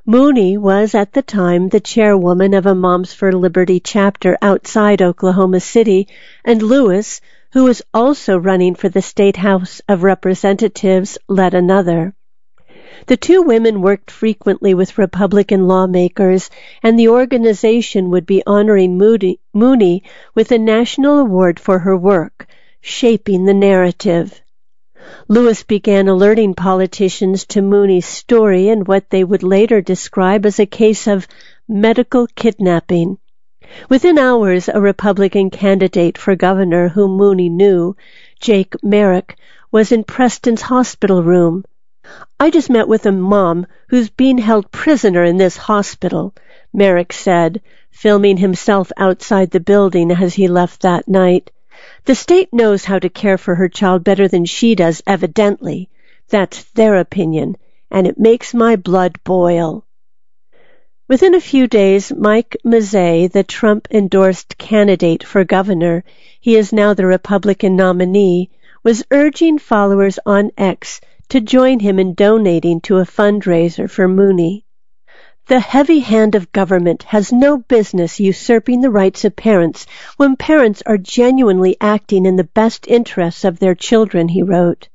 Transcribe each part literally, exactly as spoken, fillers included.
Mooney was at the time the chairwoman of a Moms for Liberty chapter outside Oklahoma City, and Lewis, who was also running for the State House of Representatives, led another. The two women worked frequently with Republican lawmakers, and the organization would be honoring Moody, Mooney with a national award for her work, shaping the narrative. Lewis began alerting politicians to Mooney's story and what they would later describe as a case of medical kidnapping. Within hours, a Republican candidate for governor whom Mooney knew, Jake Merrick, was in Preston's hospital room. "I just met with a mom who's being held prisoner in this hospital," Merrick said, filming himself outside the building as he left that night. "The state knows how to care for her child better than she does, evidently. That's their opinion, and it makes my blood boil." Within a few days, Mike Mazzei, the Trump-endorsed candidate for governor, he is now the Republican nominee, was urging followers on X to join him in donating to a fundraiser for Mooney. "The heavy hand of government has no business usurping the rights of parents when parents are genuinely acting in the best interests of their children," he wrote.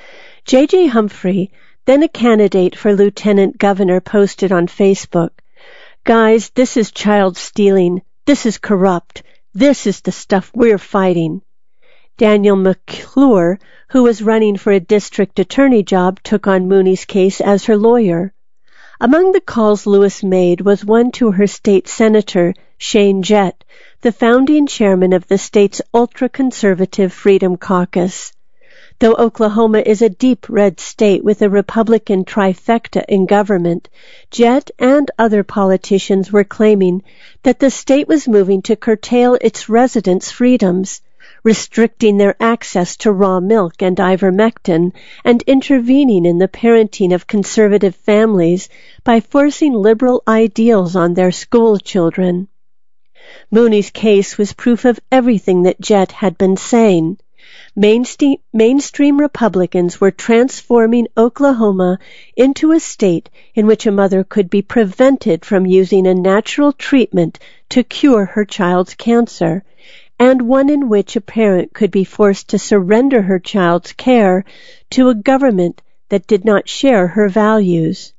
J J Humphrey, then a candidate for lieutenant governor, posted on Facebook, "Guys, this is child stealing. This is corrupt. This is the stuff we're fighting." Daniel McClure, who was running for a district attorney job, took on Mooney's case as her lawyer. Among the calls Lewis made was one to her state senator, Shane Jett, the founding chairman of the state's ultra-conservative Freedom Caucus. Though Oklahoma is a deep red state with a Republican trifecta in government, Jett and other politicians were claiming that the state was moving to curtail its residents' freedoms, restricting their access to raw milk and ivermectin, and intervening in the parenting of conservative families by forcing liberal ideals on their school children. Mooney's case was proof of everything that Jett had been saying. Mainstream, mainstream Republicans were transforming Oklahoma into a state in which a mother could be prevented from using a natural treatment to cure her child's cancer, and one in which a parent could be forced to surrender her child's care to a government that did not share her values.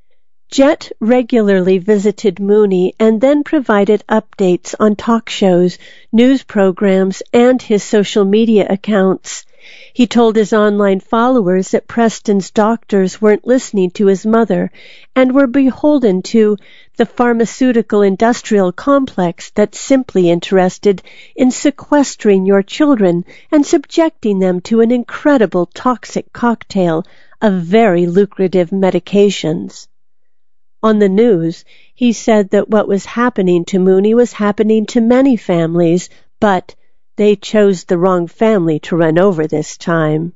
Jett regularly visited Mooney and then provided updates on talk shows, news programs, and his social media accounts. He told his online followers that Preston's doctors weren't listening to his mother and were beholden to the pharmaceutical industrial complex that's simply interested in sequestering your children and subjecting them to an incredible toxic cocktail of very lucrative medications. On the news, he said that what was happening to Mooney was happening to many families, but they chose the wrong family to run over this time.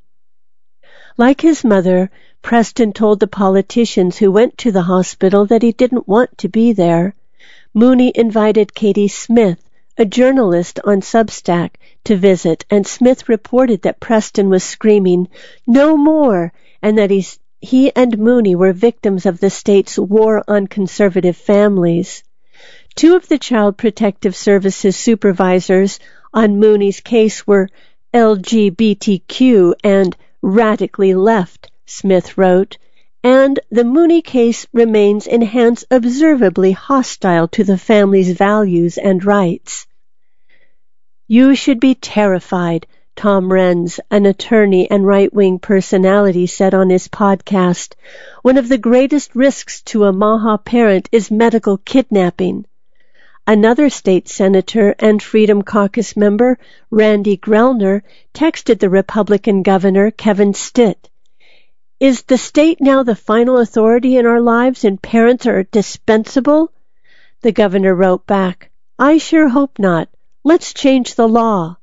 Like his mother, Preston told the politicians who went to the hospital that he didn't want to be there. Mooney invited Katie Smith, a journalist on Substack, to visit, and Smith reported that Preston was screaming, "No more," and that he's He and Mooney were victims of the state's war on conservative families. Two of the Child Protective Services supervisors on Mooney's case were L G B T Q and radically left, Smith wrote, and the Mooney case remains in hands observably hostile to the family's values and rights. "You should be terrified," Tom Renz, an attorney and right-wing personality, said on his podcast. "One of the greatest risks to a Maha parent is medical kidnapping." Another state senator and Freedom Caucus member, Randy Grellner, texted the Republican governor, Kevin Stitt, "Is the state now the final authority in our lives and parents are dispensable?" The governor wrote back, "I sure hope not. Let's change the law."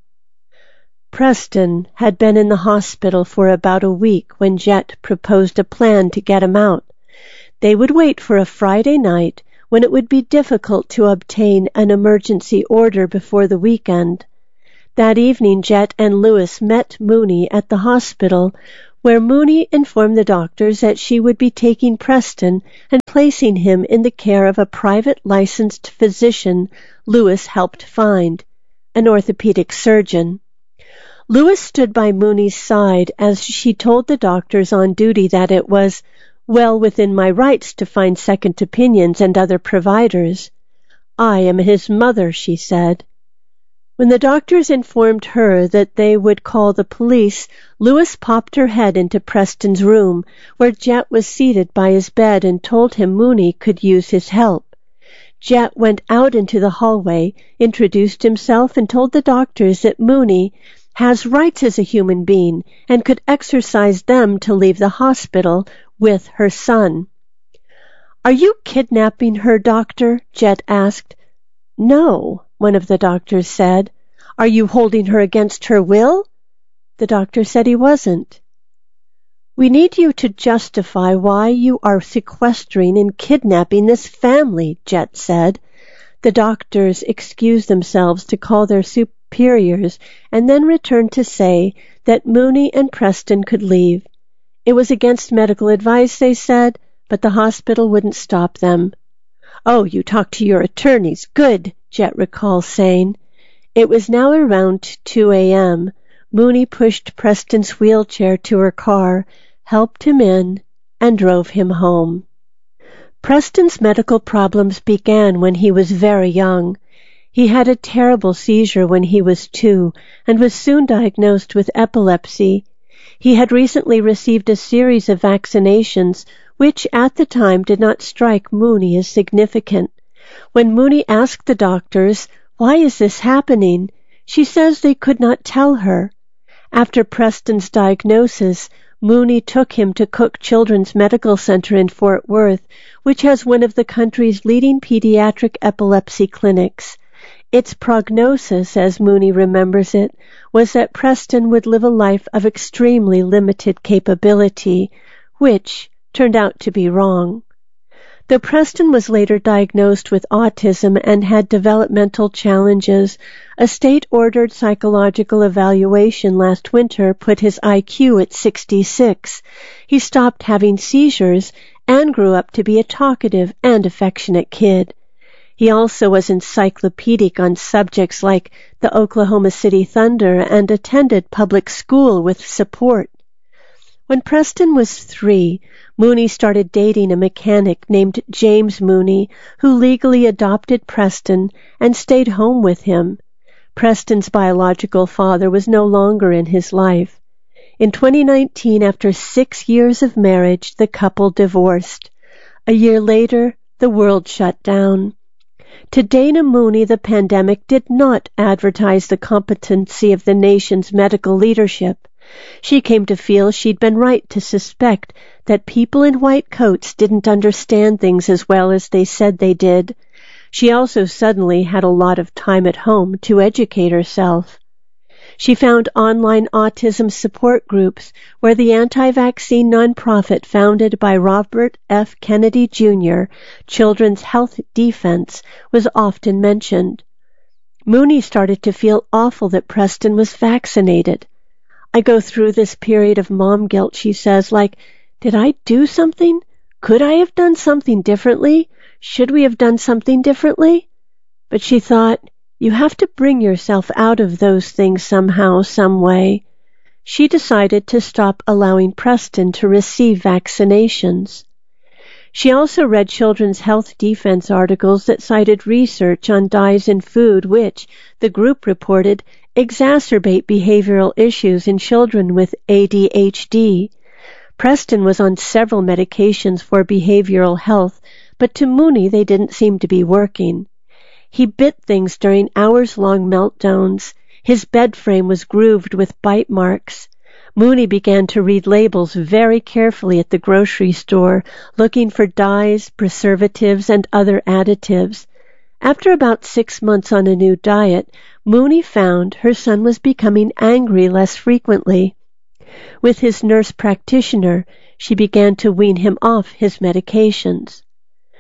Preston had been in the hospital for about a week when Jett proposed a plan to get him out. They would wait for a Friday night when it would be difficult to obtain an emergency order before the weekend. That evening, Jett and Lewis met Mooney at the hospital, where Mooney informed the doctors that she would be taking Preston and placing him in the care of a private licensed physician Lewis helped find, an orthopedic surgeon. Lewis stood by Mooney's side as she told the doctors on duty that it was well within my rights to find second opinions and other providers. I am his mother, she said. When the doctors informed her that they would call the police, Lewis popped her head into Preston's room, where Jet was seated by his bed, and told him Mooney could use his help. Jet went out into the hallway, introduced himself, and told the doctors that Mooney has rights as a human being and could exercise them to leave the hospital with her son. "Are you kidnapping her, doctor?" Jet asked. "No," one of the doctors said. "Are you holding her against her will?" The doctor said he wasn't. "We need you to justify why you are sequestering and kidnapping this family," Jet said. The doctors excused themselves to call their superiors and then returned to say that Mooney and Preston could leave. It was against medical advice, they said, but the hospital wouldn't stop them. "Oh, you talked to your attorneys. Good," Jet recalls saying. It was now around two a.m. Mooney pushed Preston's wheelchair to her car, helped him in, and drove him home. Preston's medical problems began when he was very young. He had a terrible seizure when he was two and was soon diagnosed with epilepsy. He had recently received a series of vaccinations, which at the time did not strike Mooney as significant. When Mooney asked the doctors, "Why is this happening?" she says they could not tell her. After Preston's diagnosis, Mooney took him to Cook Children's Medical Center in Fort Worth, which has one of the country's leading pediatric epilepsy clinics. Its prognosis, as Mooney remembers it, was that Preston would live a life of extremely limited capability, which turned out to be wrong. Though Preston was later diagnosed with autism and had developmental challenges, a state-ordered psychological evaluation last winter put his I Q at sixty-six. He stopped having seizures and grew up to be a talkative and affectionate kid. He also was encyclopedic on subjects like the Oklahoma City Thunder and attended public school with support. When Preston was three, Mooney started dating a mechanic named James Mooney, who legally adopted Preston and stayed home with him. Preston's biological father was no longer in his life. In twenty nineteen, after six years of marriage, the couple divorced. A year later, the world shut down. To Dana Mooney, the pandemic did not advertise the competency of the nation's medical leadership. She came to feel she'd been right to suspect that people in white coats didn't understand things as well as they said they did. She also suddenly had a lot of time at home to educate herself. She found online autism support groups where the anti-vaccine nonprofit founded by Robert F. Kennedy Junior, Children's Health Defense, was often mentioned. Mooney started to feel awful that Preston was vaccinated. "I go through this period of mom guilt," she says, like, did I do something? Could I have done something differently? Should we have done something differently? But she thought, you have to bring yourself out of those things somehow, some way. She decided to stop allowing Preston to receive vaccinations. She also read Children's Health Defense articles that cited research on dyes in food which, the group reported, exacerbate behavioral issues in children with A D H D. Preston was on several medications for behavioral health, but to Mooney they didn't seem to be working. He bit things during hours-long meltdowns. His bed frame was grooved with bite marks. Mooney began to read labels very carefully at the grocery store, looking for dyes, preservatives, and other additives. After about six months on a new diet, Mooney found her son was becoming angry less frequently. With his nurse practitioner, she began to wean him off his medications.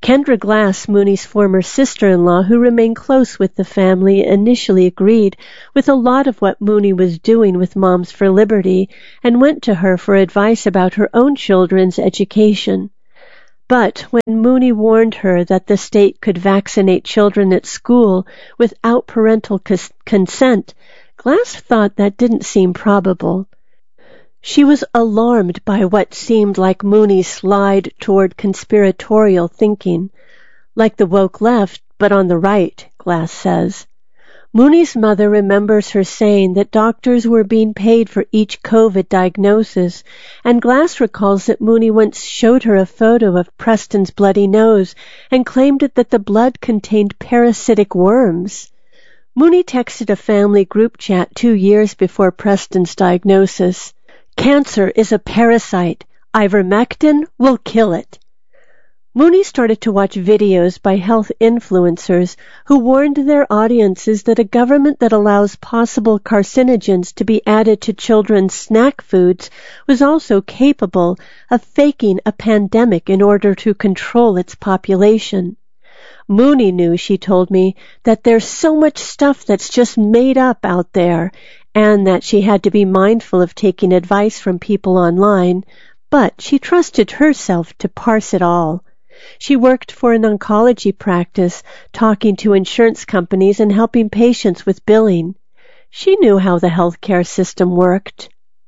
Kendra Glass, Mooney's former sister-in-law, who remained close with the family, initially agreed with a lot of what Mooney was doing with Moms for Liberty and went to her for advice about her own children's education. But when Mooney warned her that the state could vaccinate children at school without parental cons- consent, Glass thought that didn't seem probable. She was alarmed by what seemed like Mooney's slide toward conspiratorial thinking, like the woke left, but on the right, Glass says. Mooney's mother remembers her saying that doctors were being paid for each COVID diagnosis, and Glass recalls that Mooney once showed her a photo of Preston's bloody nose and claimed that the blood contained parasitic worms. Mooney texted a family group chat two years before Preston's diagnosis. Cancer is a parasite. Ivermectin will kill it. Mooney started to watch videos by health influencers who warned their audiences that a government that allows possible carcinogens to be added to children's snack foods was also capable of faking a pandemic in order to control its population. Mooney knew, she told me, that there's so much stuff that's just made up out there, and that she had to be mindful of taking advice from people online, but she trusted herself to parse it all. She worked for an oncology practice, talking to insurance companies and helping patients with billing. She knew how the healthcare system worked.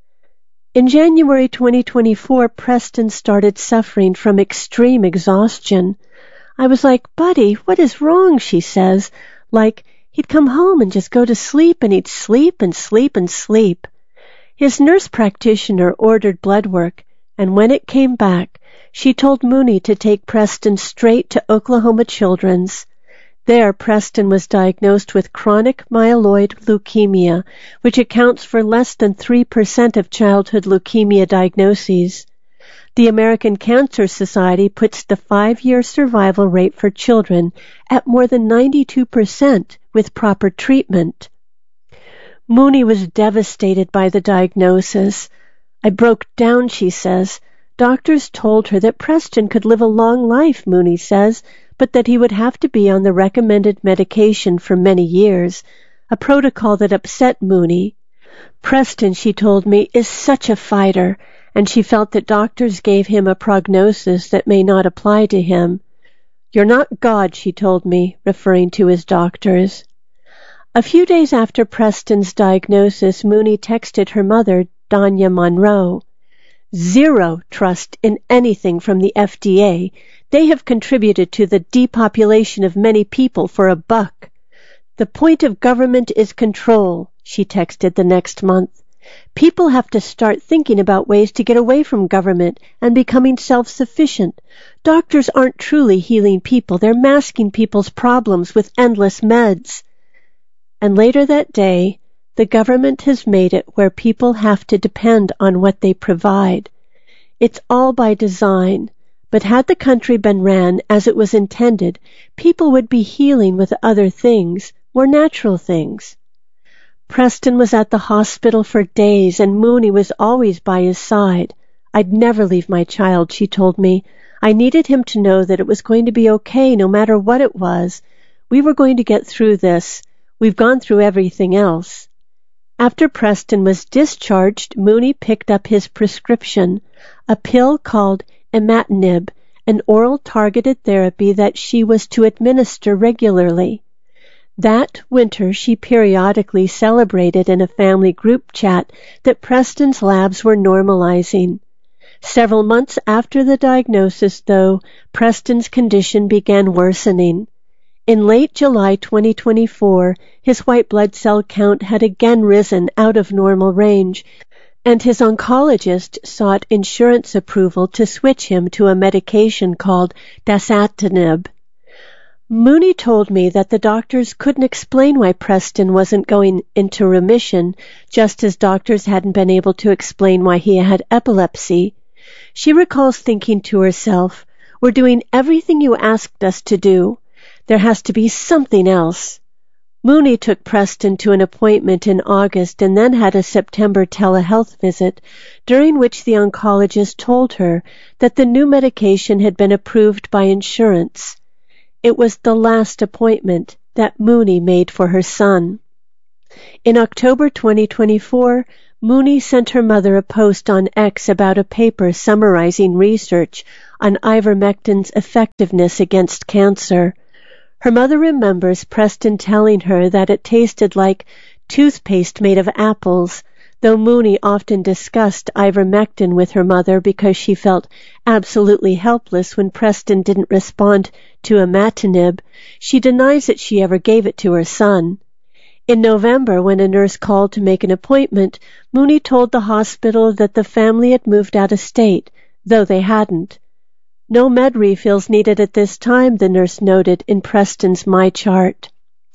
In January twenty twenty-four, Preston started suffering from extreme exhaustion. I was like, "Buddy, what is wrong?" she says. Like, he'd come home and just go to sleep, and he'd sleep and sleep and sleep. His nurse practitioner ordered blood work, and when it came back, she told Mooney to take Preston straight to Oklahoma Children's. There, Preston was diagnosed with chronic myeloid leukemia, which accounts for less than three percent of childhood leukemia diagnoses. The American Cancer Society puts the five-year survival rate for children at more than ninety-two percent with proper treatment. Mooney was devastated by the diagnosis. I broke down, she says. Doctors told her that Preston could live a long life, Mooney says, but that he would have to be on the recommended medication for many years, a protocol that upset Mooney. Preston, she told me, is such a fighter, and she felt that doctors gave him a prognosis that may not apply to him. "You're not God," she told me, referring to his doctors. A few days after Preston's diagnosis, Mooney texted her mother, Danya Monroe. "Zero trust in anything from the F D A. They have contributed to the depopulation of many people for a buck. The point of government is control," she texted the next month. "People have to start thinking about ways to get away from government and becoming self-sufficient. Doctors aren't truly healing people. They're masking people's problems with endless meds." And later that day, the government has made it where people have to depend on what they provide. It's all by design, but had the country been ran as it was intended, people would be healing with other things, more natural things. Preston was at the hospital for days, and Mooney was always by his side. "I'd never leave my child," she told me. "I needed him to know that it was going to be okay no matter what it was. We were going to get through this. We've gone through everything else." After Preston was discharged, Mooney picked up his prescription, a pill called imatinib, an oral targeted therapy that she was to administer regularly. That winter, she periodically celebrated in a family group chat that Preston's labs were normalizing. Several months after the diagnosis, though, Preston's condition began worsening. In late July twenty twenty-four, his white blood cell count had again risen out of normal range, and his oncologist sought insurance approval to switch him to a medication called dasatinib. Mooney told me that the doctors couldn't explain why Preston wasn't going into remission, just as doctors hadn't been able to explain why he had epilepsy. She recalls thinking to herself, "We're doing everything you asked us to do. There has to be something else." Mooney took Preston to an appointment in August and then had a September telehealth visit, during which the oncologist told her that the new medication had been approved by insurance. It was the last appointment that Mooney made for her son. In October twenty twenty-four, Mooney sent her mother a post on X about a paper summarizing research on ivermectin's effectiveness against cancer. Her mother remembers Preston telling her that it tasted like toothpaste made of apples, though Mooney often discussed ivermectin with her mother because she felt absolutely helpless when Preston didn't respond to imatinib. She denies that she ever gave it to her son. In November, when a nurse called to make an appointment, Mooney told the hospital that the family had moved out of state, though they hadn't. No med refills needed at this time, the nurse noted in Preston's My Chart.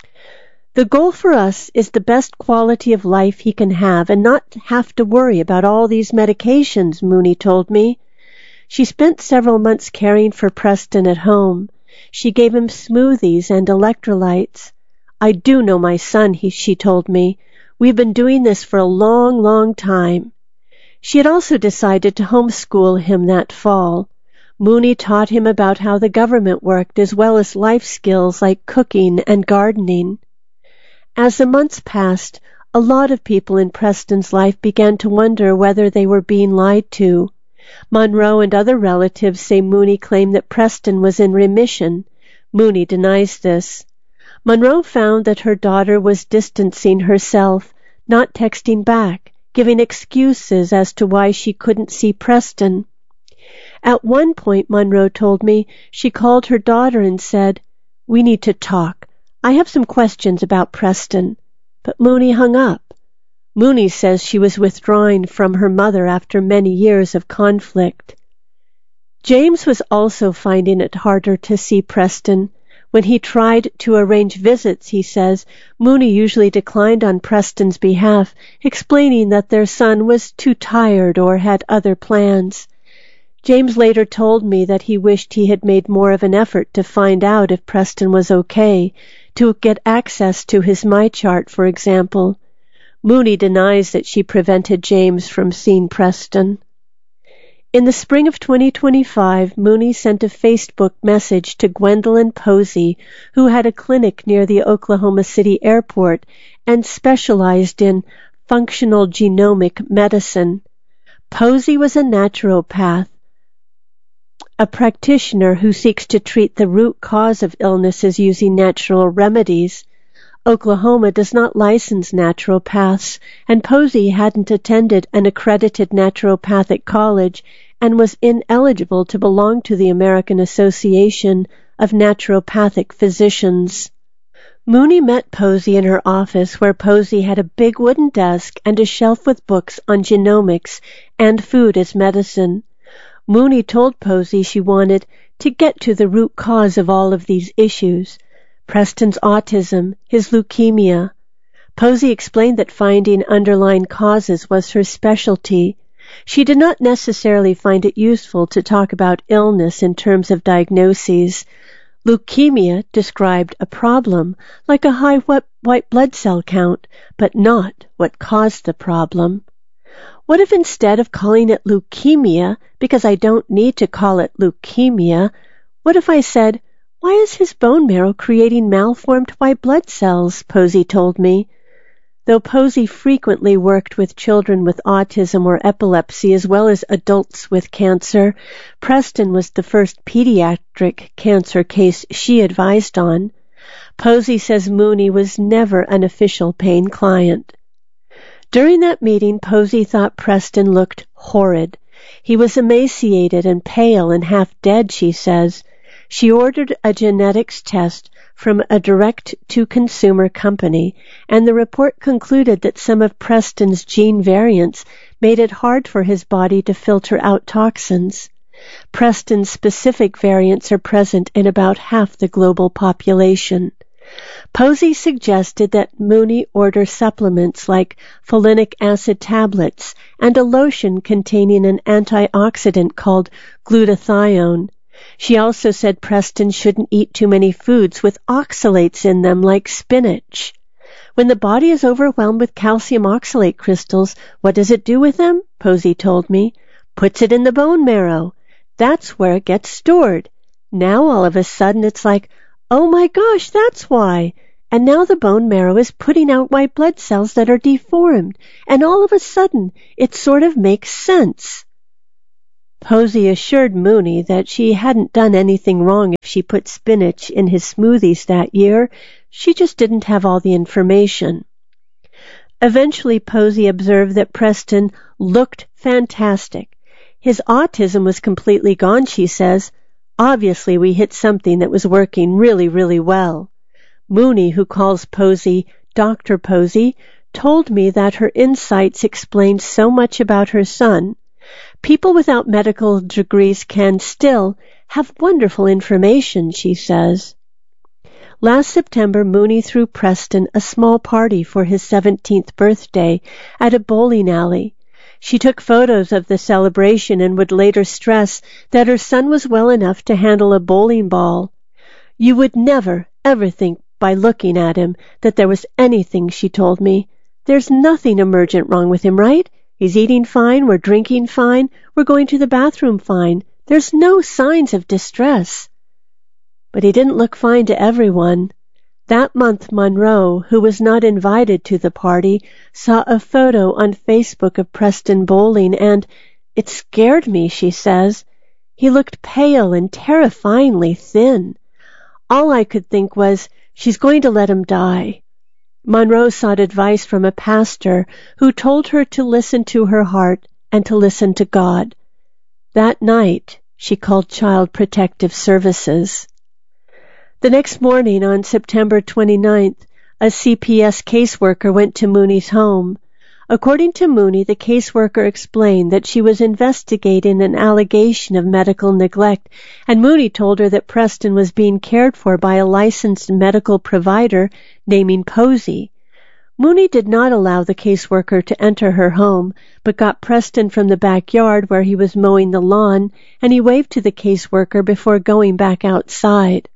The goal for us is the best quality of life he can have and not have to worry about all these medications, Mooney told me. She spent several months caring for Preston at home. She gave him smoothies and electrolytes. I do know my son, he, she told me. We've been doing this for a long, long time. She had also decided to homeschool him that fall. Mooney taught him about how the government worked as well as life skills like cooking and gardening. As the months passed, a lot of people in Preston's life began to wonder whether they were being lied to. Monroe and other relatives say Mooney claimed that Preston was in remission. Mooney denies this. Monroe found that her daughter was distancing herself, not texting back, giving excuses as to why she couldn't see Preston. At one point, Monroe told me, she called her daughter and said, "We need to talk. I have some questions about Preston." But Mooney hung up. Mooney says she was withdrawing from her mother after many years of conflict. James was also finding it harder to see Preston. When he tried to arrange visits, he says, Mooney usually declined on Preston's behalf, explaining that their son was too tired or had other plans. James later told me that he wished he had made more of an effort to find out if Preston was okay, to get access to his My Chart, for example. Mooney denies that she prevented James from seeing Preston. In the spring of twenty twenty-five, Mooney sent a Facebook message to Gwendolyn Posey, who had a clinic near the Oklahoma City airport and specialized in functional genomic medicine. Posey was a naturopath, a practitioner who seeks to treat the root cause of illnesses using natural remedies. Oklahoma does not license naturopaths, and Posey hadn't attended an accredited naturopathic college and was ineligible to belong to the American Association of Naturopathic Physicians. Mooney met Posey in her office, where Posey had a big wooden desk and a shelf with books on genomics and food as medicine. Mooney told Posey she wanted to get to the root cause of all of these issues. Preston's autism, his leukemia. Posey explained that finding underlying causes was her specialty. She did not necessarily find it useful to talk about illness in terms of diagnoses. Leukemia described a problem, like a high white blood cell count, but not what caused the problem. What if instead of calling it leukemia, because I don't need to call it leukemia, what if I said, "Why is his bone marrow creating malformed white blood cells?" Posey told me. Though Posey frequently worked with children with autism or epilepsy as well as adults with cancer, Preston was the first pediatric cancer case she advised on. Posey says Mooney was never an official paying client. During that meeting, Posey thought Preston looked horrid. He was emaciated and pale and half dead, she says. She ordered a genetics test from a direct-to-consumer company, and the report concluded that some of Preston's gene variants made it hard for his body to filter out toxins. Preston's specific variants are present in about half the global population. Posey suggested that Mooney order supplements like folinic acid tablets and a lotion containing an antioxidant called glutathione. She also said Preston shouldn't eat too many foods with oxalates in them like spinach. When the body is overwhelmed with calcium oxalate crystals, what does it do with them? Posey told me. Puts it in the bone marrow. That's where it gets stored. Now all of a sudden it's like, oh my gosh, that's why. And now the bone marrow is putting out white blood cells that are deformed. And all of a sudden it sort of makes sense. Posey assured Mooney that she hadn't done anything wrong if she put spinach in his smoothies that year. She just didn't have all the information. Eventually, Posey observed that Preston looked fantastic. His autism was completely gone, she says. Obviously, we hit something that was working really, really well. Mooney, who calls Posey Doctor Posey, told me that her insights explained so much about her son. People without medical degrees can still have wonderful information, she says. Last September, Mooney threw Preston a small party for his seventeenth birthday at a bowling alley. She took photos of the celebration and would later stress that her son was well enough to handle a bowling ball. You would never, ever think by looking at him that there was anything, she told me. There's nothing emergent wrong with him, right? He's eating fine, we're drinking fine, we're going to the bathroom fine. There's no signs of distress. But he didn't look fine to everyone. That month, Monroe, who was not invited to the party, saw a photo on Facebook of Preston bowling, and it scared me, she says. He looked pale and terrifyingly thin. All I could think was, she's going to let him die. Monroe sought advice from a pastor who told her to listen to her heart and to listen to God. That night, she called Child Protective Services. The next morning, on September twenty-ninth, a C P S caseworker went to Mooney's home. According to Mooney, the caseworker explained that she was investigating an allegation of medical neglect, and Mooney told her that Preston was being cared for by a licensed medical provider named Posey. Mooney did not allow the caseworker to enter her home, but got Preston from the backyard where he was mowing the lawn, and he waved to the caseworker before going back outside.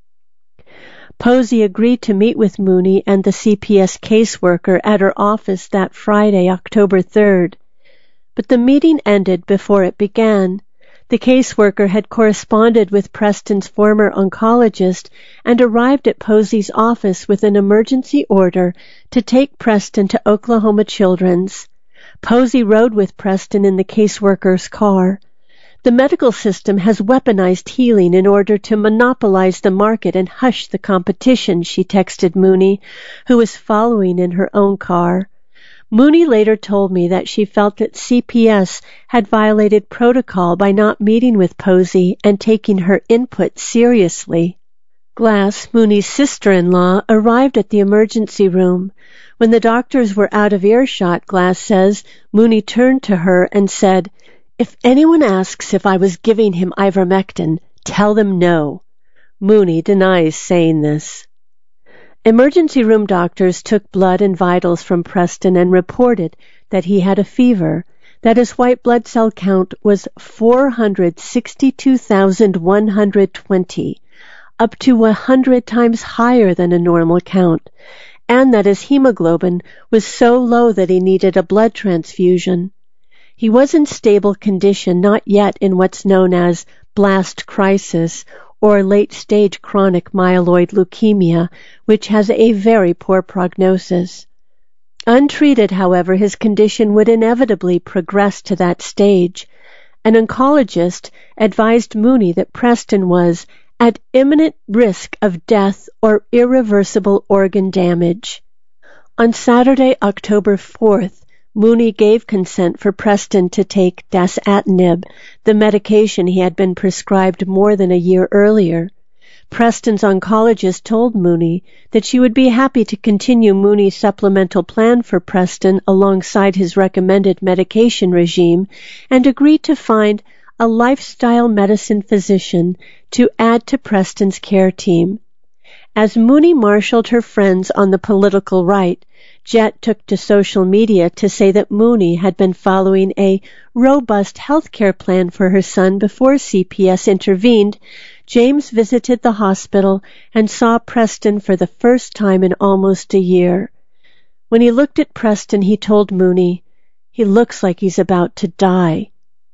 Posey agreed to meet with Mooney and the C P S caseworker at her office that Friday, October third. But the meeting ended before it began. The caseworker had corresponded with Preston's former oncologist and arrived at Posey's office with an emergency order to take Preston to Oklahoma Children's. Posey rode with Preston in the caseworker's car. The medical system has weaponized healing in order to monopolize the market and hush the competition, she texted Mooney, who was following in her own car. Mooney later told me that she felt that C P S had violated protocol by not meeting with Posey and taking her input seriously. Glass, Mooney's sister-in-law, arrived at the emergency room. When the doctors were out of earshot, Glass says, Mooney turned to her and said, "If anyone asks if I was giving him ivermectin, tell them no." Mooney denies saying this. Emergency room doctors took blood and vitals from Preston and reported that he had a fever, that his white blood cell count was four hundred sixty-two thousand one hundred twenty, up to one hundred times higher than a normal count, and that his hemoglobin was so low that he needed a blood transfusion. He was in stable condition, not yet in what's known as blast crisis or late-stage chronic myeloid leukemia, which has a very poor prognosis. Untreated, however, his condition would inevitably progress to that stage. An oncologist advised Mooney that Preston was at imminent risk of death or irreversible organ damage. On Saturday, October fourth, Mooney gave consent for Preston to take dasatinib, the medication he had been prescribed more than a year earlier. Preston's oncologist told Mooney that she would be happy to continue Mooney's supplemental plan for Preston alongside his recommended medication regime and agreed to find a lifestyle medicine physician to add to Preston's care team. As Mooney marshaled her friends on the political right, Jet took to social media to say that Mooney had been following a robust health care plan for her son before C P S intervened. James visited the hospital and saw Preston for the first time in almost a year. When he looked at Preston, he told Mooney, "He looks like he's about to die."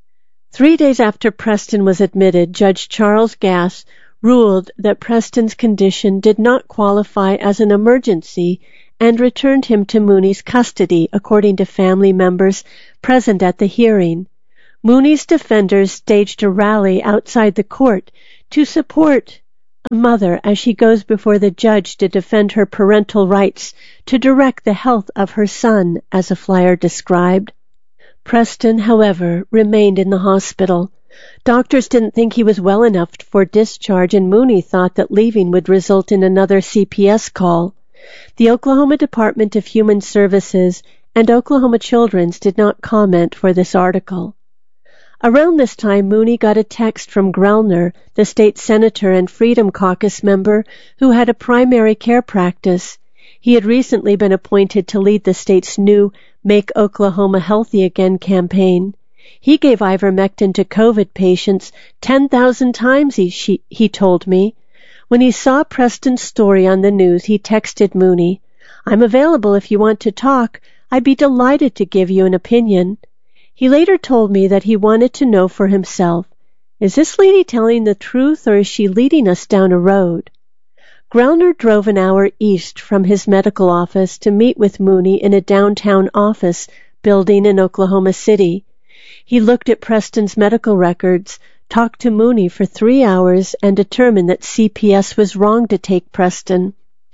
Three days after Preston was admitted, Judge Charles Gass ruled that Preston's condition did not qualify as an emergency and returned him to Mooney's custody, according to family members present at the hearing. Mooney's defenders staged a rally outside the court to support a mother as she goes before the judge to defend her parental rights to direct the health of her son, as a flyer described. Preston, however, remained in the hospital. Doctors didn't think he was well enough for discharge, and Mooney thought that leaving would result in another C P S call. The Oklahoma Department of Human Services and Oklahoma Children's did not comment for this article. Around this time, Mooney got a text from Grellner, the state senator and Freedom Caucus member who had a primary care practice. He had recently been appointed to lead the state's new Make Oklahoma Healthy Again campaign. He gave ivermectin to COVID patients ten thousand times, he, she, he told me. When he saw Preston's story on the news, he texted Mooney, "I'm available if you want to talk. I'd be delighted to give you an opinion." He later told me that he wanted to know for himself, "Is this lady telling the truth, or is she leading us down a road?" Grellner drove an hour east from his medical office to meet with Mooney in a downtown office building in Oklahoma City. He looked at Preston's medical records, talked to Mooney for three hours, and determined that C P S was wrong to take Preston.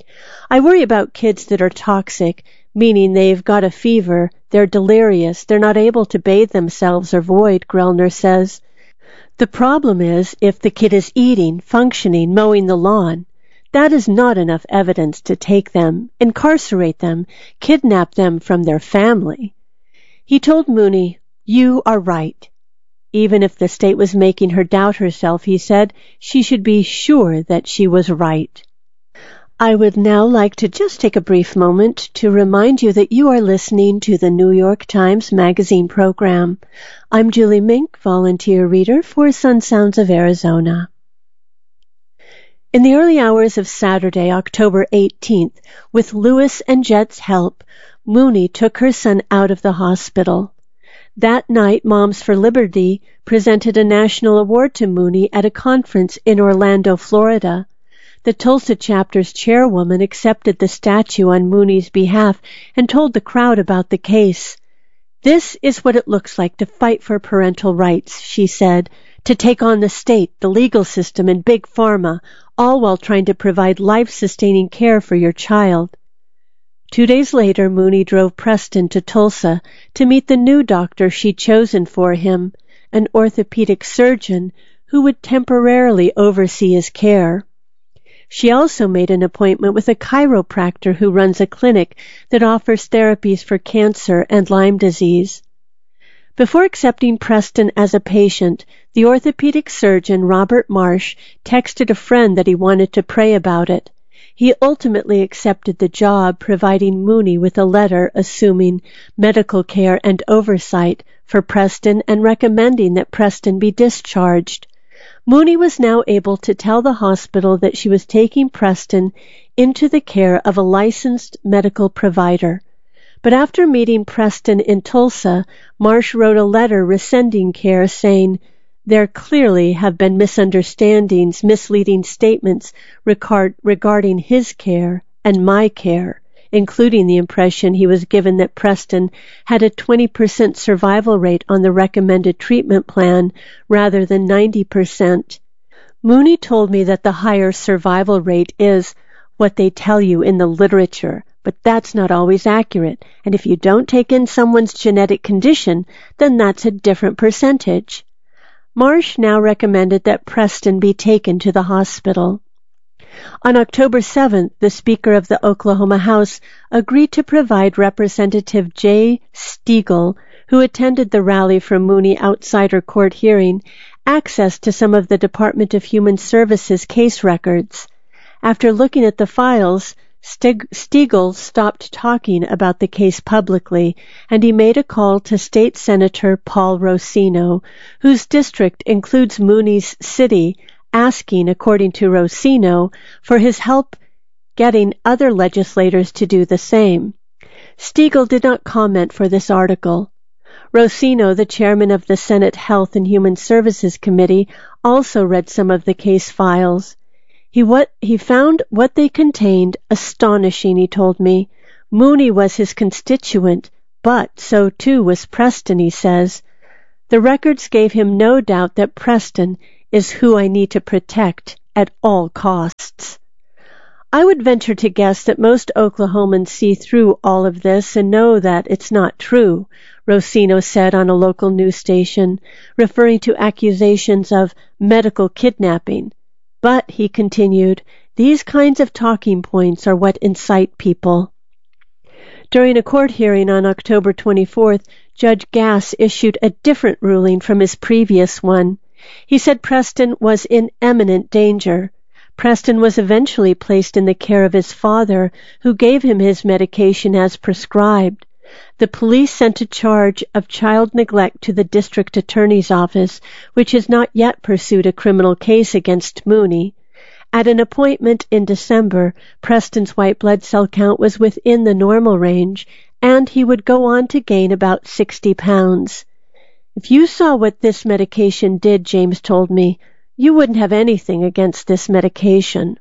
"I worry about kids that are toxic, meaning they've got a fever, they're delirious, they're not able to bathe themselves or void," Grellner says. "The problem is if the kid is eating, functioning, mowing the lawn. That is not enough evidence to take them, incarcerate them, kidnap them from their family." He told Mooney, "You are right. Even if the state was making her doubt herself," he said, "she should be sure that she was right." I would now like to just take a brief moment to remind you that you are listening to the New York Times Magazine program. I'm Julie Mink, volunteer reader for Sun Sounds of Arizona. In the early hours of Saturday, October eighteenth, with Lewis and Jet's help, Mooney took her son out of the hospital. That night, Moms for Liberty presented a national award to Mooney at a conference in Orlando, Florida. The Tulsa chapter's chairwoman accepted the statue on Mooney's behalf and told the crowd about the case. "This is what it looks like to fight for parental rights," she said, "to take on the state, the legal system, and big pharma, all while trying to provide life-sustaining care for your child." Two days later, Mooney drove Preston to Tulsa to meet the new doctor she'd chosen for him, an orthopedic surgeon who would temporarily oversee his care. She also made an appointment with a chiropractor who runs a clinic that offers therapies for cancer and Lyme disease. Before accepting Preston as a patient, the orthopedic surgeon, Robert Marsh, texted a friend that he wanted to pray about it. He ultimately accepted the job, providing Mooney with a letter assuming medical care and oversight for Preston and recommending that Preston be discharged. Mooney was now able to tell the hospital that she was taking Preston into the care of a licensed medical provider. But after meeting Preston in Tulsa, Marsh wrote a letter rescinding care, saying, "There clearly have been misunderstandings, misleading statements regard, regarding his care and my care, including the impression he was given that Preston had a twenty percent survival rate on the recommended treatment plan rather than ninety percent. Mooney told me that the higher survival rate is what they tell you in the literature, but that's not always accurate, and if you don't take in someone's genetic condition, then that's a different percentage." Marsh now recommended that Preston be taken to the hospital. On October seventh, the Speaker of the Oklahoma House agreed to provide Representative Jay Stegall, who attended the rally from Mooney outside her court hearing, access to some of the Department of Human Services case records. After looking at the files, Steg- Stegall stopped talking about the case publicly, and he made a call to State Senator Paul Rosino, whose district includes Mooney's city, asking, according to Rosino, for his help getting other legislators to do the same. Stiegel did not comment for this article. Rossino, the chairman of the Senate Health and Human Services Committee, also read some of the case files. He, what, he found what they contained astonishing, he told me. Mooney was his constituent, but so too was Preston, he says. The records gave him no doubt that Preston is who I need to protect at all costs. I would venture to guess that most Oklahomans see through all of this and know that it's not true, Rossino said on a local news station, referring to accusations of medical kidnapping. But, he continued, these kinds of talking points are what incite people. During a court hearing on October twenty-fourth, Judge Gass issued a different ruling from his previous one. He said Preston was in imminent danger. Preston was eventually placed in the care of his father, who gave him his medication as prescribed. The police sent a charge of child neglect to the district attorney's office, which has not yet pursued a criminal case against Mooney. At an appointment in December, Preston's white blood cell count was within the normal range, and he would go on to gain about sixty pounds. If you saw what this medication did, James told me, you wouldn't have anything against this medication.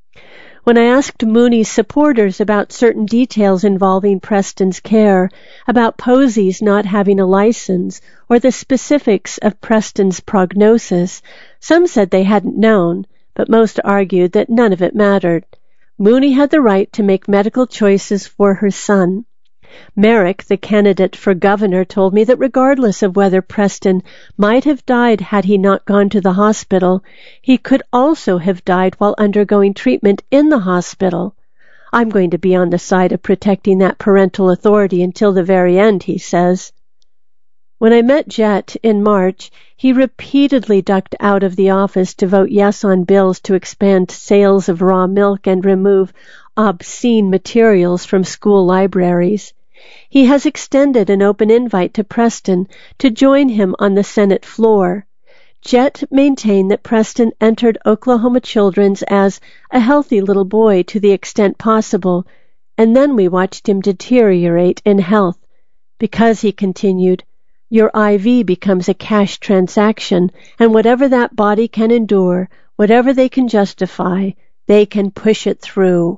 When I asked Mooney's supporters about certain details involving Preston's care, about Posey's not having a license, or the specifics of Preston's prognosis, some said they hadn't known, but most argued that none of it mattered. Mooney had the right to make medical choices for her son. Merrick, the candidate for governor, told me that regardless of whether Preston might have died had he not gone to the hospital, he could also have died while undergoing treatment in the hospital. I'm going to be on the side of protecting that parental authority until the very end, he says. When I met Jett in March, he repeatedly ducked out of the office to vote yes on bills to expand sales of raw milk and remove obscene materials from school libraries. He has extended an open invite to Preston to join him on the Senate floor. Jett maintained that Preston entered Oklahoma Children's as a healthy little boy to the extent possible, and then we watched him deteriorate in health, because, he continued, your I V becomes a cash transaction, and whatever that body can endure, whatever they can justify, they can push it through.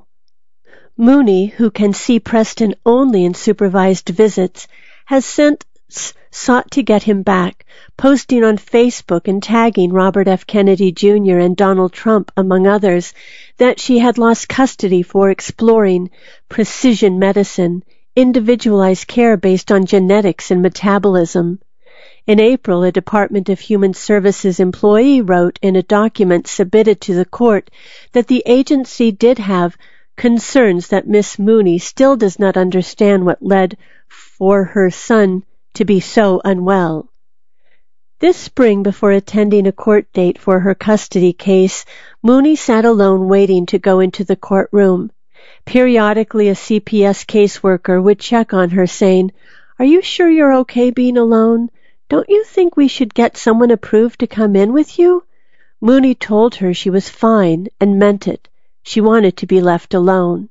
Mooney, who can see Preston only in supervised visits, has since sought to get him back, posting on Facebook and tagging Robert F. Kennedy Junior and Donald Trump, among others, that she had lost custody for exploring precision medicine, individualized care based on genetics and metabolism. In April, a Department of Human Services employee wrote in a document submitted to the court that the agency did have concerns that Miss Mooney still does not understand what led for her son to be so unwell. This spring, before attending a court date for her custody case, Mooney sat alone waiting to go into the courtroom. Periodically, a C P S caseworker would check on her, saying, "Are you sure you're okay being alone? Don't you think we should get someone approved to come in with you?" Mooney told her she was fine and meant it. She wanted to be left alone.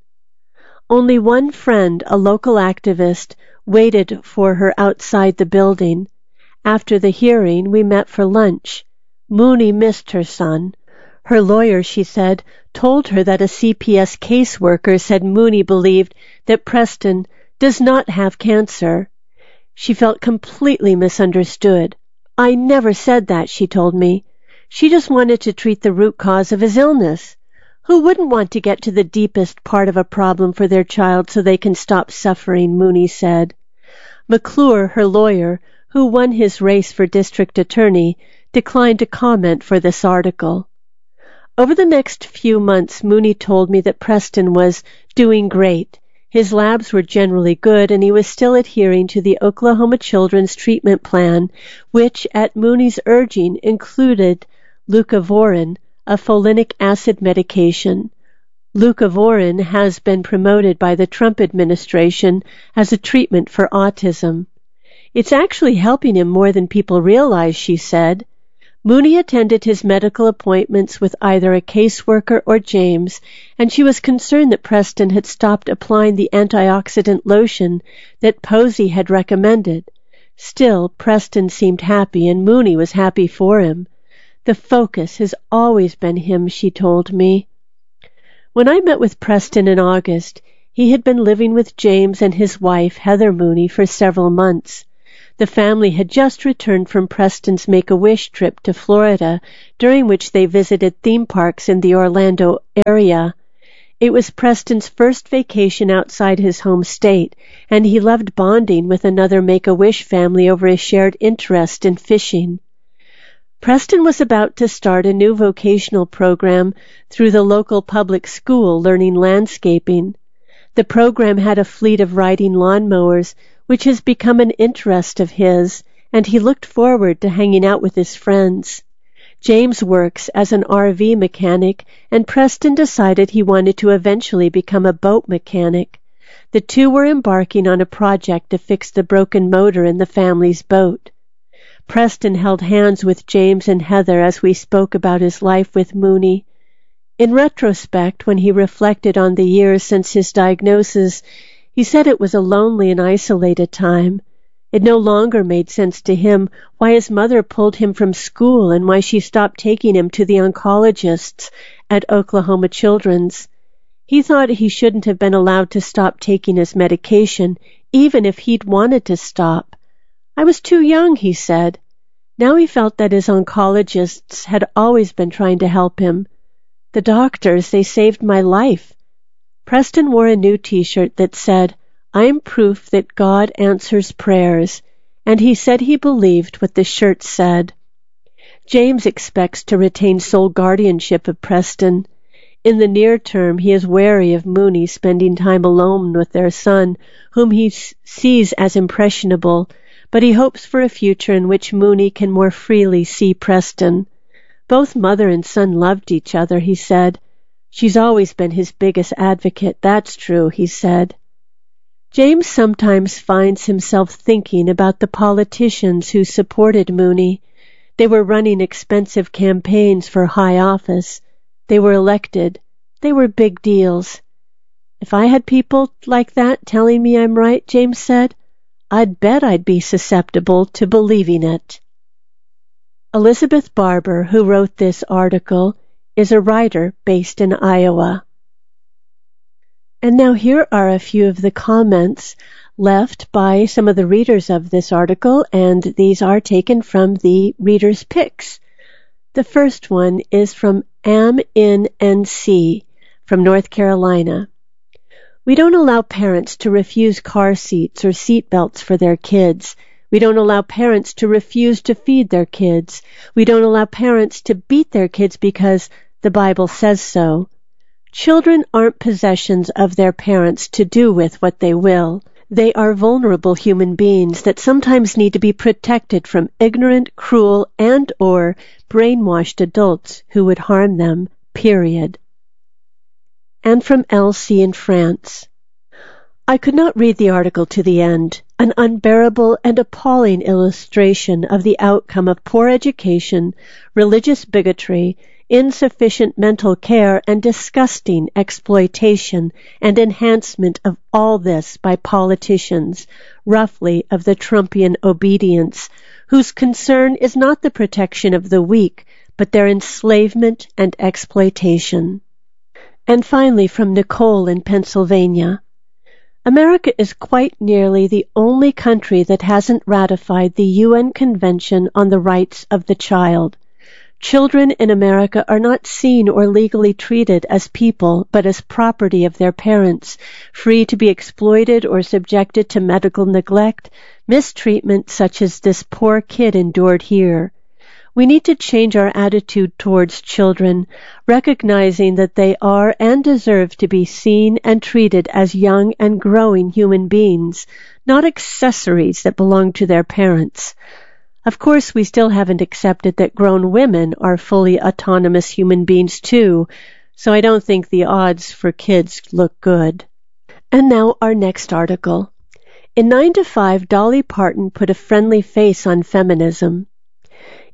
Only one friend, a local activist, waited for her outside the building. After the hearing, we met for lunch. Mooney missed her son. Her lawyer, she said, told her that a C P S caseworker said Mooney believed that Preston does not have cancer. She felt completely misunderstood. "I never said that," she told me. She just wanted to treat the root cause of his illness. Who wouldn't want to get to the deepest part of a problem for their child so they can stop suffering, Mooney said. McClure, her lawyer, who won his race for district attorney, declined to comment for this article. Over the next few months, Mooney told me that Preston was doing great. His labs were generally good, and he was still adhering to the Oklahoma Children's Treatment Plan, which, at Mooney's urging, included leucovorin, a folinic acid medication. Leucovorin has been promoted by the Trump administration as a treatment for autism. It's actually helping him more than people realize, she said. Mooney attended his medical appointments with either a caseworker or James, and she was concerned that Preston had stopped applying the antioxidant lotion that Posey had recommended. Still, Preston seemed happy, and Mooney was happy for him. The focus has always been him, she told me. When I met with Preston in August, he had been living with James and his wife, Heather Mooney, for several months. The family had just returned from Preston's Make-A-Wish trip to Florida, during which they visited theme parks in the Orlando area. It was Preston's first vacation outside his home state, and he loved bonding with another Make-A-Wish family over a shared interest in fishing. Preston was about to start a new vocational program through the local public school learning landscaping. The program had a fleet of riding lawnmowers, which has become an interest of his, and he looked forward to hanging out with his friends. James works as an R V mechanic, and Preston decided he wanted to eventually become a boat mechanic. The two were embarking on a project to fix the broken motor in the family's boat. Preston held hands with James and Heather as we spoke about his life with Mooney. In retrospect, when he reflected on the years since his diagnosis, he said it was a lonely and isolated time. It no longer made sense to him why his mother pulled him from school and why she stopped taking him to the oncologists at Oklahoma Children's. He thought he shouldn't have been allowed to stop taking his medication, even if he'd wanted to stop. I was too young, he said. Now he felt that his oncologists had always been trying to help him. The doctors, they saved my life. Preston wore a new T-shirt that said, "I'm proof that God answers prayers," and he said he believed what the shirt said. James expects to retain sole guardianship of Preston. In the near term, he is wary of Mooney spending time alone with their son, whom he sees as impressionable, but he hopes for a future in which Mooney can more freely see Preston. Both mother and son loved each other, he said. She's always been his biggest advocate, that's true, he said. James sometimes finds himself thinking about the politicians who supported Mooney. They were running expensive campaigns for high office. They were elected. They were big deals. If I had people like that telling me I'm right, James said, I'd bet I'd be susceptible to believing it. Elizabeth Barber, who wrote this article, is a writer based in Iowa. And now here are a few of the comments left by some of the readers of this article, and these are taken from the reader's picks. The first one is from Am in N C from North Carolina. We don't allow parents to refuse car seats or seat belts for their kids. We don't allow parents to refuse to feed their kids. We don't allow parents to beat their kids because the Bible says so. Children aren't possessions of their parents to do with what they will. They are vulnerable human beings that sometimes need to be protected from ignorant, cruel, and or brainwashed adults who would harm them, period. And from Elsie in France. I could not read the article to the end. An unbearable and appalling illustration of the outcome of poor education, religious bigotry, insufficient mental care, and disgusting exploitation and enhancement of all this by politicians, roughly of the Trumpian obedience, whose concern is not the protection of the weak, but their enslavement and exploitation. And finally, from Nicole in Pennsylvania. America is quite nearly the only country that hasn't ratified the U N Convention on the Rights of the Child. Children in America are not seen or legally treated as people, but as property of their parents, free to be exploited or subjected to medical neglect, mistreatment such as this poor kid endured here. We need to change our attitude towards children, recognizing that they are and deserve to be seen and treated as young and growing human beings, not accessories that belong to their parents. Of course, we still haven't accepted that grown women are fully autonomous human beings too, so I don't think the odds for kids look good. And now our next article. In nine to five, Dolly Parton put a friendly face on feminism.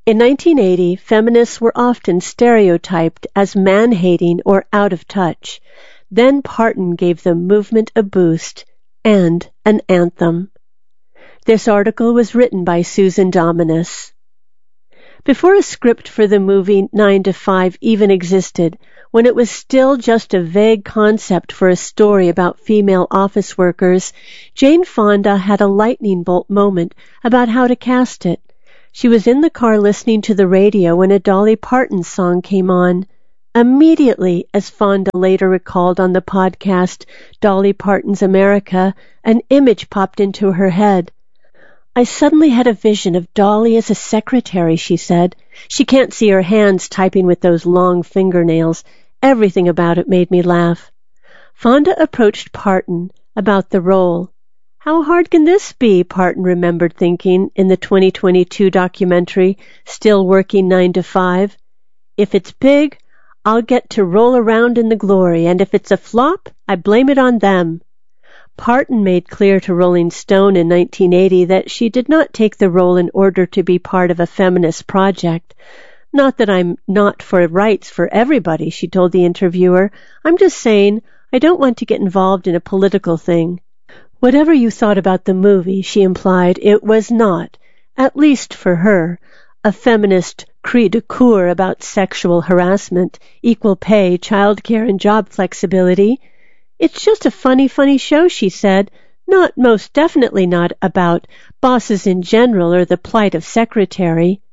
In nineteen eighty, feminists were often stereotyped as man-hating or out of touch. Then Parton gave the movement a boost and an anthem. This article was written by Susan Dominus. Before a script for the movie Nine to Five even existed, when it was still just a vague concept for a story about female office workers, Jane Fonda had a lightning bolt moment about how to cast it. She was in the car listening to the radio when a Dolly Parton song came on. Immediately, as Fonda later recalled on the podcast Dolly Parton's America, an image popped into her head. I suddenly had a vision of Dolly as a secretary, she said. She can't see her hands typing with those long fingernails. Everything about it made me laugh. Fonda approached Parton about the role. How hard can this be, Parton remembered thinking in the twenty twenty-two documentary, Still Working Nine to Five. If it's big, I'll get to roll around in the glory, and if it's a flop, I blame it on them. Parton made clear to Rolling Stone in nineteen eighty that she did not take the role in order to be part of a feminist project. Not that I'm not for rights for everybody, she told the interviewer. I'm just saying I don't want to get involved in a political thing. Whatever you thought about the movie, she implied, it was not, at least for her, a feminist cri de coeur about sexual harassment, equal pay, childcare, and job flexibility. It's just a funny, funny show, she said, not most definitely not about bosses in general or the plight of secretary.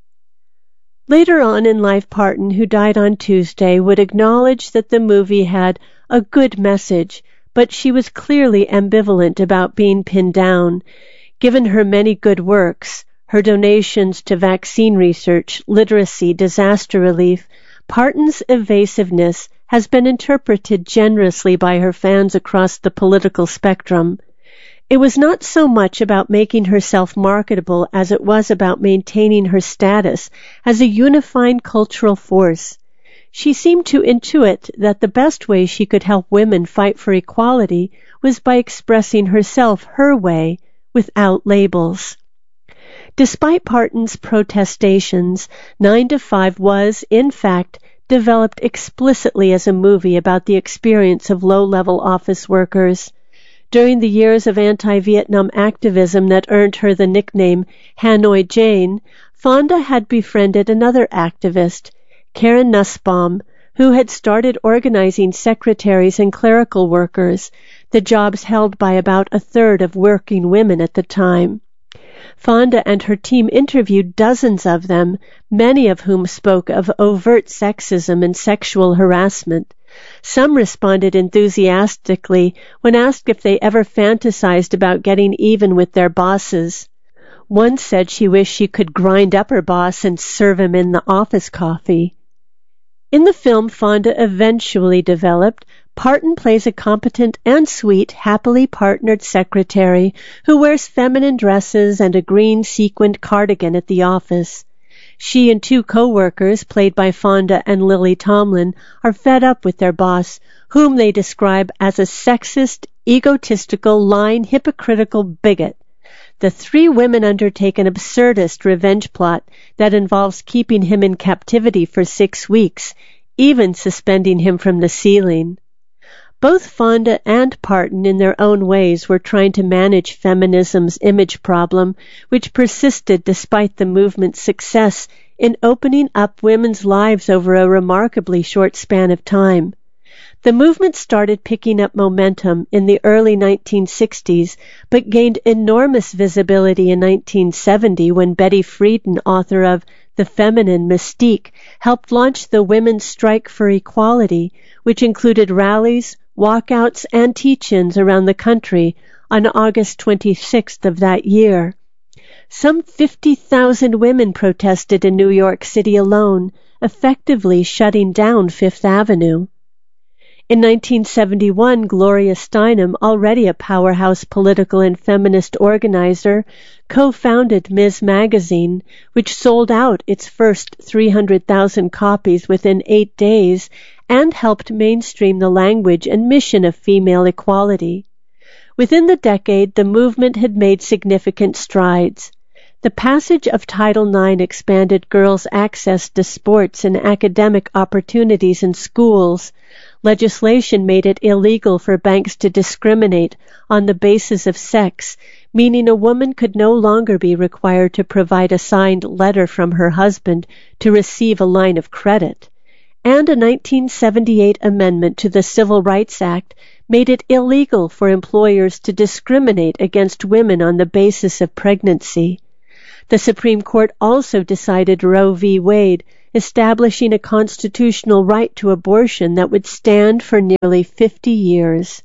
Later on in life, Parton, who died on Tuesday, would acknowledge that the movie had a good message, but she was clearly ambivalent about being pinned down. Given her many good works, her donations to vaccine research, literacy, disaster relief, Parton's evasiveness has been interpreted generously by her fans across the political spectrum. It was not so much about making herself marketable as it was about maintaining her status as a unifying cultural force. She seemed to intuit that the best way she could help women fight for equality was by expressing herself her way, without labels. Despite Parton's protestations, Nine to Five was, in fact, developed explicitly as a movie about the experience of low-level office workers. During the years of anti-Vietnam activism that earned her the nickname Hanoi Jane, Fonda had befriended another activist, Karen Nussbaum, who had started organizing secretaries and clerical workers, the jobs held by about a third of working women at the time. Fonda and her team interviewed dozens of them, many of whom spoke of overt sexism and sexual harassment. Some responded enthusiastically when asked if they ever fantasized about getting even with their bosses. One said she wished she could grind up her boss and serve him in the office coffee. In the film Fonda eventually developed, Parton plays a competent and sweet, happily partnered secretary who wears feminine dresses and a green sequined cardigan at the office. She and two co-workers, played by Fonda and Lily Tomlin, are fed up with their boss, whom they describe as a sexist, egotistical, lying, hypocritical bigot. The three women undertake an absurdist revenge plot that involves keeping him in captivity for six weeks, even suspending him from the ceiling. Both Fonda and Parton, in their own ways, were trying to manage feminism's image problem, which persisted despite the movement's success in opening up women's lives over a remarkably short span of time. The movement started picking up momentum in the early nineteen sixties, but gained enormous visibility in nineteen seventy when Betty Friedan, author of The Feminine Mystique, helped launch the Women's Strike for Equality, which included rallies, walkouts, and teach-ins around the country on August twenty-sixth of that year. Some fifty thousand women protested in New York City alone, effectively shutting down Fifth Avenue. In nineteen seventy-one, Gloria Steinem, already a powerhouse political and feminist organizer, co-founded Miz Magazine, which sold out its first three hundred thousand copies within eight days and helped mainstream the language and mission of female equality. Within the decade, the movement had made significant strides. The passage of Title nine expanded girls' access to sports and academic opportunities in schools. Legislation made it illegal for banks to discriminate on the basis of sex, meaning a woman could no longer be required to provide a signed letter from her husband to receive a line of credit. And a nineteen seventy-eight amendment to the Civil Rights Act made it illegal for employers to discriminate against women on the basis of pregnancy. The Supreme Court also decided Roe v. Wade, establishing a constitutional right to abortion that would stand for nearly fifty years.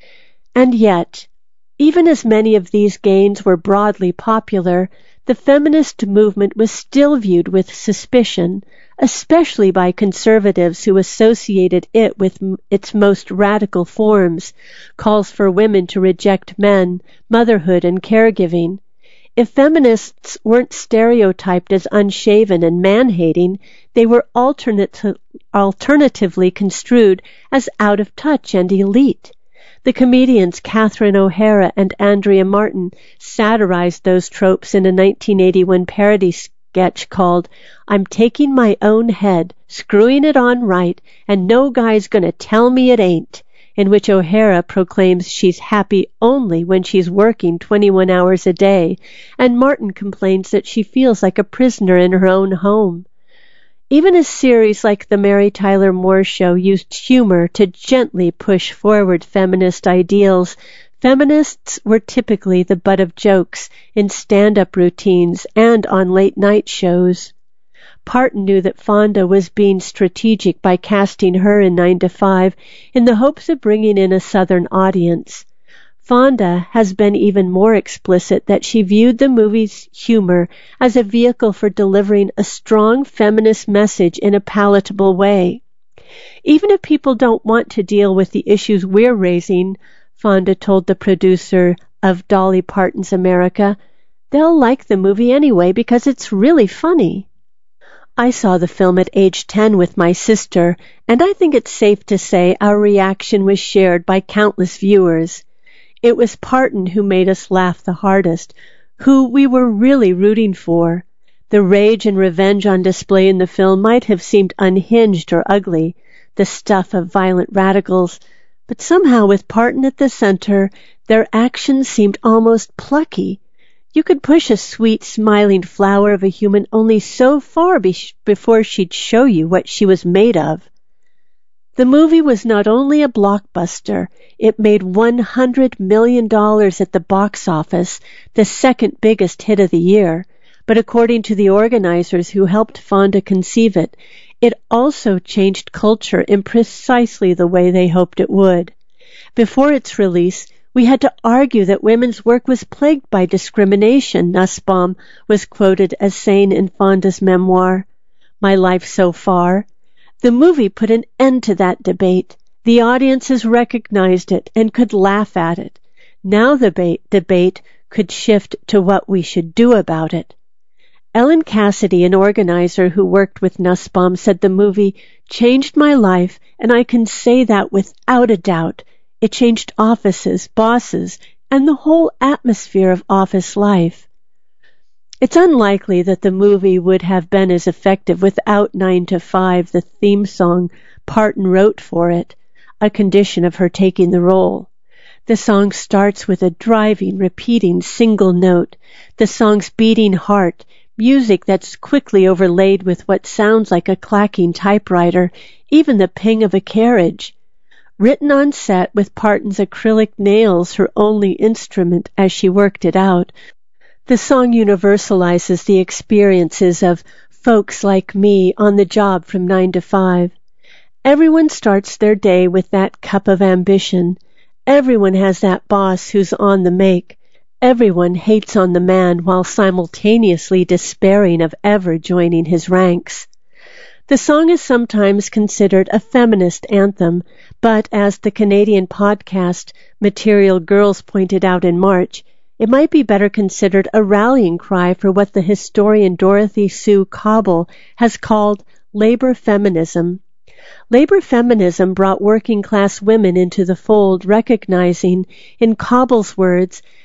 And yet, even as many of these gains were broadly popular, the feminist movement was still viewed with suspicion, especially by conservatives who associated it with its most radical forms, calls for women to reject men, motherhood, and caregiving. If feminists weren't stereotyped as unshaven and man-hating, they were alternate, alternatively construed as out of touch and elite. The comedians Catherine O'Hara and Andrea Martin satirized those tropes in a nineteen eighty-one parody sketch called "I'm Taking My Own Head, Screwing It On Right, and No Guy's Gonna Tell Me It Ain't," in which O'Hara proclaims she's happy only when she's working twenty-one hours a day, and Martin complains that she feels like a prisoner in her own home. Even a series like The Mary Tyler Moore Show used humor to gently push forward feminist ideals. Feminists were typically the butt of jokes in stand-up routines and on late-night shows. Parton knew that Fonda was being strategic by casting her in nine to five in the hopes of bringing in a Southern audience. Fonda has been even more explicit that she viewed the movie's humor as a vehicle for delivering a strong feminist message in a palatable way. Even if people don't want to deal with the issues we're raising, Fonda told the producer of Dolly Parton's America, they'll like the movie anyway because it's really funny. I saw the film at age ten with my sister, and I think it's safe to say our reaction was shared by countless viewers. It was Parton who made us laugh the hardest, who we were really rooting for. The rage and revenge on display in the film might have seemed unhinged or ugly, the stuff of violent radicals, but somehow with Parton at the center, their actions seemed almost plucky. You could push a sweet, smiling flower of a human only so far be- before she'd show you what she was made of. The movie was not only a blockbuster, it made one hundred million dollars at the box office, the second biggest hit of the year, but according to the organizers who helped Fonda conceive it, it also changed culture in precisely the way they hoped it would. Before its release, we had to argue that women's work was plagued by discrimination, Nussbaum was quoted as saying in Fonda's memoir, My Life So Far. The movie put an end to that debate. The audiences recognized it and could laugh at it. Now the ba- debate could shift to what we should do about it. Ellen Cassidy, an organizer who worked with Nussbaum, said the movie changed my life, and I can say that without a doubt. It changed offices, bosses, and the whole atmosphere of office life. It's unlikely that the movie would have been as effective without nine to five, the theme song Parton wrote for it, a condition of her taking the role. The song starts with a driving, repeating single note, the song's beating heart, music that's quickly overlaid with what sounds like a clacking typewriter, even the ping of a carriage. Written on set with Parton's acrylic nails, her only instrument as she worked it out, the song universalizes the experiences of folks like me on the job from nine to five. Everyone starts their day with that cup of ambition. Everyone has that boss who's on the make. Everyone hates on the man while simultaneously despairing of ever joining his ranks. The song is sometimes considered a feminist anthem, but as the Canadian podcast Material Girls pointed out in March, it might be better considered a rallying cry for what the historian Dorothy Sue Cobble has called labor feminism. Labor feminism brought working-class women into the fold, recognizing, in Cobble's words,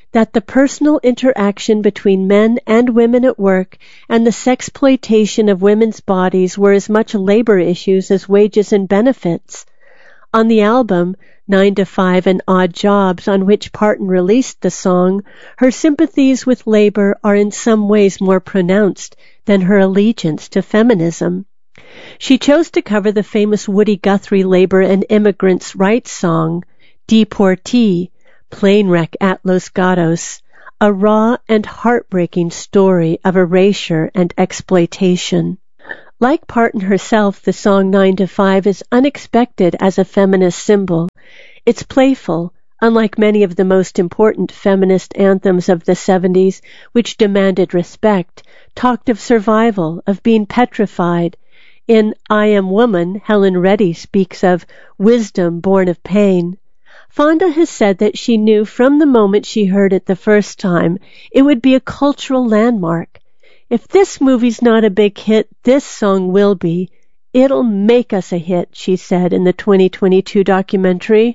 that the personal interaction between men and women at work and the sexploitation of women's bodies were as much labor issues as wages and benefits. On the album, Nine to Five and Odd Jobs, on which Parton released the song, her sympathies with labor are in some ways more pronounced than her allegiance to feminism. She chose to cover the famous Woody Guthrie labor and immigrants' rights song, Deportee, Plane Wreck at Los Gatos, a raw and heartbreaking story of erasure and exploitation. Like Parton herself, the song Nine to Five is unexpected as a feminist symbol. It's playful, unlike many of the most important feminist anthems of the seventies, which demanded respect, talked of survival, of being petrified. In I Am Woman, Helen Reddy speaks of wisdom born of pain. Fonda has said that she knew from the moment she heard it the first time it would be a cultural landmark. If this movie's not a big hit, this song will be. It'll make us a hit, she said in the twenty twenty-two documentary.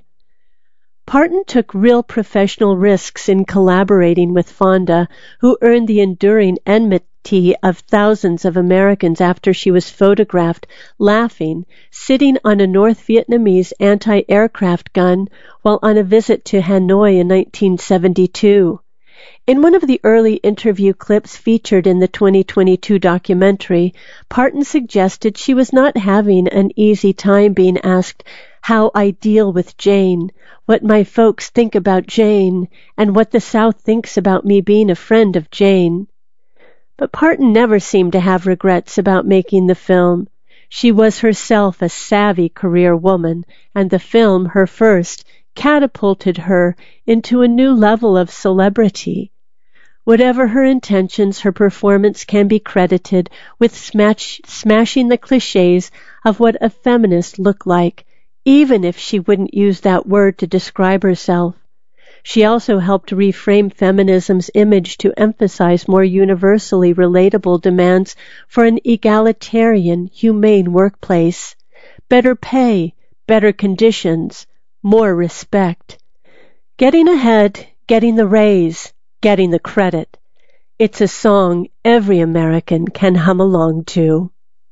Parton took real professional risks in collaborating with Fonda, who earned the enduring enmity of thousands of Americans after she was photographed laughing, sitting on a North Vietnamese anti-aircraft gun while on a visit to Hanoi in nineteen seventy-two. In one of the early interview clips featured in the twenty twenty-two documentary, Parton suggested she was not having an easy time being asked how I deal with Jane, what my folks think about Jane, and what the South thinks about me being a friend of Jane. But Parton never seemed to have regrets about making the film. She was herself a savvy career woman, and the film, her first, catapulted her into a new level of celebrity. Whatever her intentions, her performance can be credited with smash, smashing the cliches of what a feminist looked like, even if she wouldn't use that word to describe herself. She also helped reframe feminism's image to emphasize more universally relatable demands for an egalitarian, humane workplace. Better pay, better conditions, more respect. Getting ahead, getting the raise, getting the credit. It's a song every American can hum along to.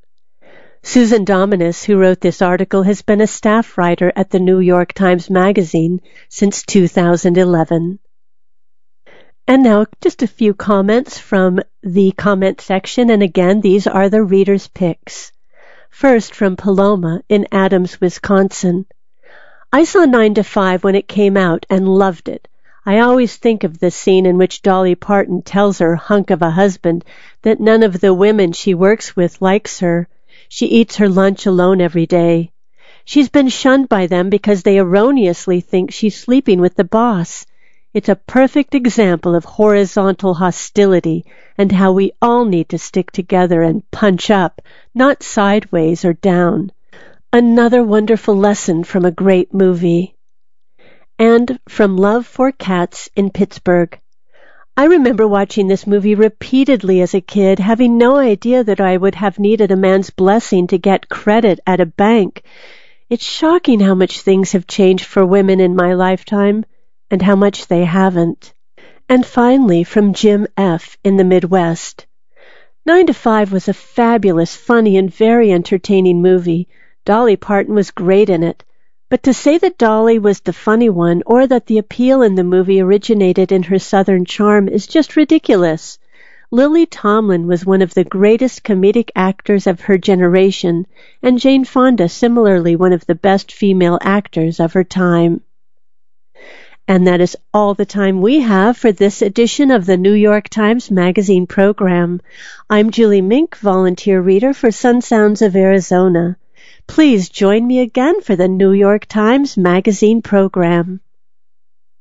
Susan Dominus, who wrote this article, has been a staff writer at the New York Times Magazine since two thousand eleven. And now just a few comments from the comment section, and again, these are the reader's picks. First, from Paloma in Adams, Wisconsin. I saw Nine to Five when it came out and loved it. I always think of the scene in which Dolly Parton tells her hunk of a husband that none of the women she works with likes her. She eats her lunch alone every day. She's been shunned by them because they erroneously think she's sleeping with the boss. It's a perfect example of horizontal hostility and how we all need to stick together and punch up, not sideways or down. Another wonderful lesson from a great movie. And from Love for Cats in Pittsburgh. I remember watching this movie repeatedly as a kid, having no idea that I would have needed a man's blessing to get credit at a bank. It's shocking how much things have changed for women in my lifetime, and how much they haven't. And finally, from Jim F. in the Midwest. Nine to Five was a fabulous, funny, and very entertaining movie. Dolly Parton was great in it. But to say that Dolly was the funny one, or that the appeal in the movie originated in her Southern charm, is just ridiculous. Lily Tomlin was one of the greatest comedic actors of her generation, and Jane Fonda similarly one of the best female actors of her time. And that is all the time we have for this edition of the New York Times Magazine program. I'm Julie Mink, volunteer reader for Sun Sounds of Arizona. Please join me again for the New York Times Magazine program.